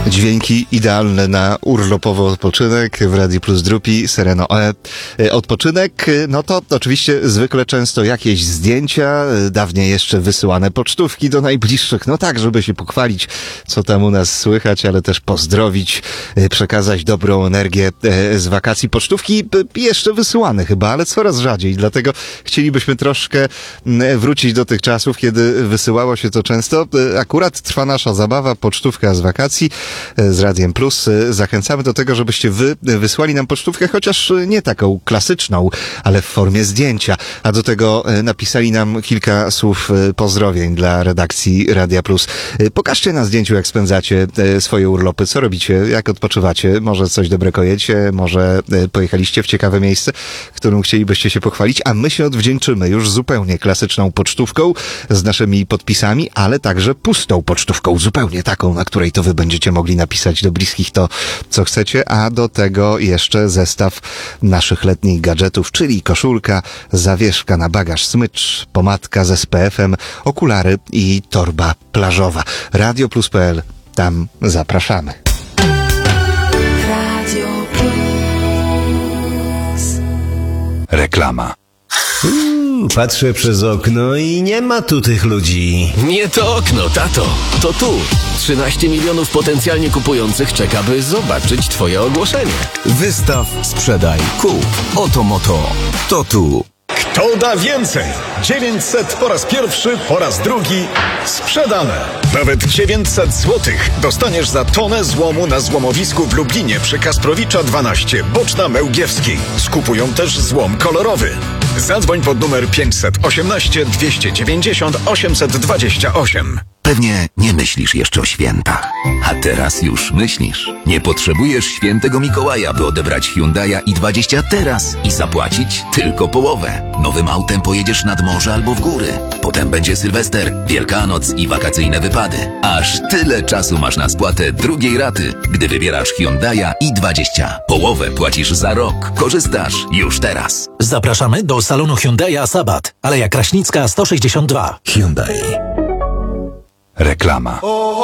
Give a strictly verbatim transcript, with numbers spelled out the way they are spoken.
Dźwięki idealne na urlopowy odpoczynek w Radiu Plus Drupi, Sereno E. Odpoczynek, no to oczywiście zwykle często jakieś zdjęcia, dawniej jeszcze wysyłane pocztówki do najbliższych, no tak, żeby się pochwalić, co tam u nas słychać, ale też pozdrowić, przekazać dobrą energię z wakacji. Pocztówki jeszcze wysyłane chyba, ale coraz rzadziej, dlatego chcielibyśmy troszkę wrócić do tych czasów, kiedy wysyłało się to często. Akurat trwa nasza zabawa, pocztówka z wakacji z Radiem Plus. Zachęcamy do tego, żebyście wy wysłali nam pocztówkę, chociaż nie taką klasyczną, ale w formie zdjęcia. A do tego napisali nam kilka słów pozdrowień dla redakcji Radia Plus. Pokażcie na zdjęciu, jak spędzacie swoje urlopy, co robicie, jak odpoczywacie, może coś dobrego jecie, może pojechaliście w ciekawe miejsce, którym chcielibyście się pochwalić, a my się odwdzięczymy już zupełnie klasyczną pocztówką z naszymi podpisami, ale także pustą pocztówką, zupełnie taką, na której to wy będziecie mogli napisać do bliskich to, co chcecie, a do tego jeszcze zestaw naszych letnich gadżetów, czyli koszulka, zawieszka na bagaż, smycz, pomadka z S P F-em, okulary i torba plażowa. Radio Plus kropka p l, tam zapraszamy. Radio Plus. Reklama. Uuu, patrzę przez okno i nie ma tu tych ludzi. Nie to okno, tato. To tu. trzynaście milionów potencjalnie kupujących czeka, by zobaczyć twoje ogłoszenie. Wystaw, sprzedaj, kup. Oto moto. To tu. Kto da więcej? dziewięćset po raz pierwszy, po raz drugi sprzedane. Nawet dziewięćset złotych dostaniesz za tonę złomu na złomowisku w Lublinie przy Kasprowicza dwanaście, Boczna Mełgiewskiej. Skupują też złom kolorowy. Zadzwoń pod numer pięćset osiemnaście dwieście dziewięćdziesiąt osiemset dwadzieścia osiem. Pewnie nie myślisz jeszcze o świętach. A teraz już myślisz. Nie potrzebujesz świętego Mikołaja, by odebrać Hyundai'a i dwadzieścia teraz i zapłacić tylko połowę. Nowym autem pojedziesz nad morze albo w góry. Potem będzie Sylwester, Wielkanoc i wakacyjne wypady. Aż tyle czasu masz na spłatę drugiej raty, gdy wybierasz Hyundai'a i dwadzieścia. Połowę płacisz za rok. Korzystasz już teraz. Zapraszamy do salonu Hyundai'a Sabat, Aleja Kraśnicka sto sześćdziesiąt dwa. Hyundai. Reklama.